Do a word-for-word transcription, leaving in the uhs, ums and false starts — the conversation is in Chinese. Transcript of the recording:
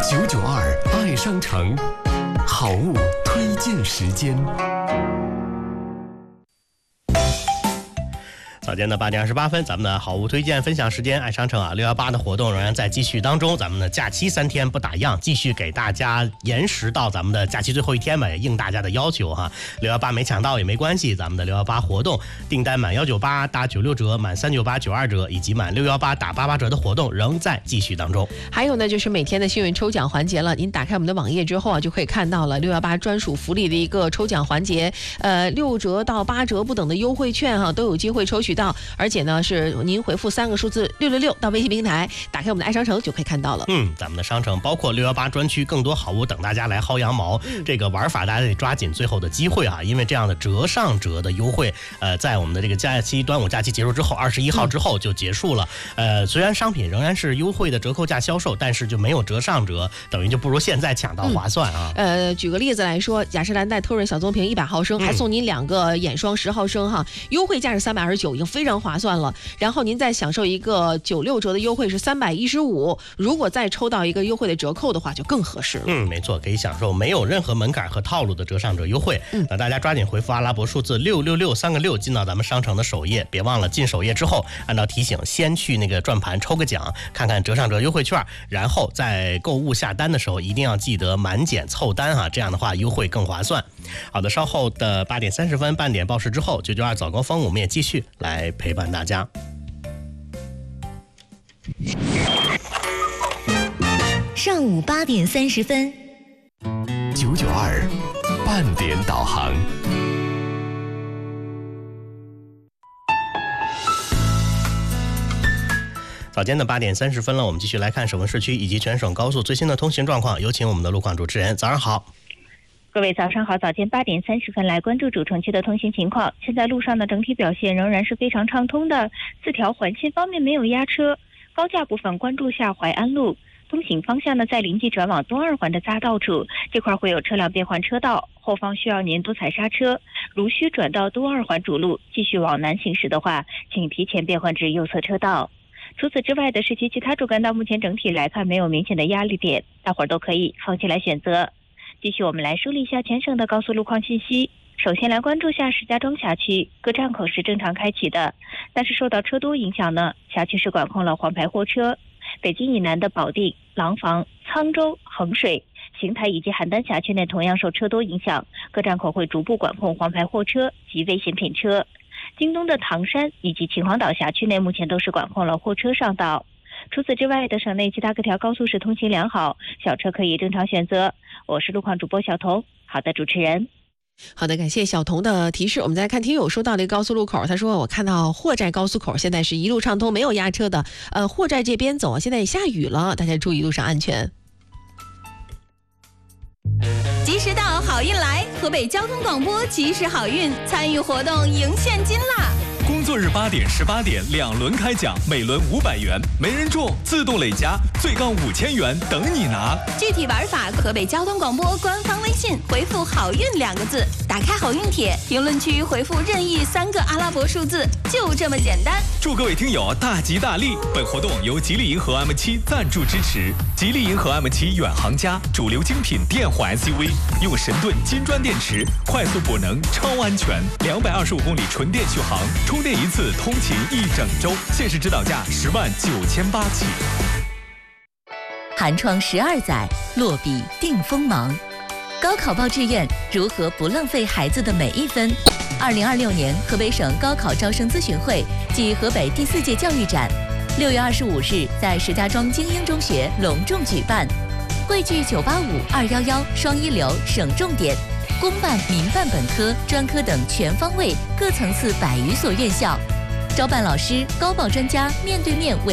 九九二爱商城好物推荐时间。 早间的八点二十八分，咱们的好物推荐分享时间，爱商城啊，六幺八的活动仍然在继续当中。咱们的假期三天不打烊，继续给大家延时到咱们的假期最后一天吧，也应大家的要求哈。六幺八没抢到也没关系，咱们的六幺八活动，订单满幺九八打九六折，满三九八九二折，以及满六幺八打八八折的活动仍在继续当中。 还有呢，就是每天的幸运抽奖环节了。您打开我们的网页之后啊，就可以看到了六幺八专属福利的一个抽奖环节，呃，六折到八折不等的优惠券哈、啊，都有机会抽取到。而且呢，是您回复三个数字六六六到微信平台，打开我们的爱商城就可以看到了。 嗯，咱们的商城包括六幺八专区，更多好物等大家来薅羊毛。嗯、这个玩法大家得抓紧最后的机会啊，因为这样的折上折的优惠，呃，在我们的这个假期端午假期结束之后，二十一号之后就结束了。嗯、呃，虽然商品仍然是优惠的折扣价销售，但是就没有折上折，等于就不如现在抢到划算啊。 嗯、呃，举个例子来说，雅诗兰黛特润小棕瓶一百毫升，还送您两个眼霜十毫升哈，优惠价是三百二十九，已经非常划算了。然后您再享受一个九六折的优惠是三百一十五，如果再抽到一个优惠的折扣的话，就更合适了。 嗯，没错，可以享受没有任何门槛和套路的折上折优惠。嗯，那大家抓紧回复阿拉伯数字六六六三个六进到咱们商城的首页，别忘了进首页之后按照提醒先去那个转盘抽个奖，看看折上折优惠券，然后在购物下单的时候一定要记得满减凑单啊，这样的话优惠更划算。好的，稍后的八点三十分半点报时之后，九九二早高峰我们也继续来陪伴大家。 上午八点三十分， 九九二半点导航。 早间的八点三十分了，我们继续来看省份市区以及全省高速最新的通行状况，有请我们的路况主持人。早上好。 各位早上好，早间八点三十分来关注主城区的通行情况。现在路上的整体表现仍然是非常畅通的，四条环线方面没有压车。高架部分关注下淮安路，东行方向呢，在临近转往东二环的匝道处，这块会有车辆变换车道，后方需要您多踩刹车。如需转到东二环主路继续往南行驶的话，请提前变换至右侧车道。除此之外的市区其他主干道目前整体来看没有明显的压力点，大伙儿都可以放心来选择。继续我们来梳理一下全省的高速路况信息。首先来关注下石家庄辖区，各站口是正常开启的，但是受到车多影响呢，辖区是管控了黄牌货车。北京以南的保定、廊坊、沧州、衡水、邢台以及邯郸辖区内同样受车多影响，各站口会逐步管控黄牌货车及危险品车。京东的唐山以及秦皇岛辖区内目前都是管控了货车上道。除此之外的省内其他各条高速是通行良好，小车可以正常选择。我是路况主播小彤。好的，主持人。 好的，感谢小彤的提示。我们再看听友说到的高速路口，他说我看到货寨高速口现在是一路畅通，没有压车的。呃，货寨这边走啊，现在也下雨了，大家注意路上安全。 及时到，好运来！河北交通广播及时好运，参与活动赢现金啦！ 工作日八点、十八点两轮开奖，每轮五百元，没人中自动累加，最高五千元等你拿。 具体玩法，河北交通广播官方微信回复“好运”两个字，打开好运帖，评论区回复任意三个阿拉伯数字，就这么简单。 祝各位听友大吉大利！本活动由吉利银河 M 七 赞助支持。吉利银河 M 七 远航家，主流精品电混 S U V， 用神盾金砖电池，快速补能，超安全，两百二十五公里纯电续航，充电一次通勤一整周，限时指导价十万九千八起。 寒窗十二载，落笔定锋芒。高考报志愿，如何不浪费孩子的每一分？二零二六年河北省高考招生咨询会暨河北第四届教育展，六月二十五日在石家庄精英中学隆重举办，汇聚九八五、二幺幺、双一流、省重点、公办、民办本科、专科等全方位各层次百余所院校，招办老师、高报专家面对面为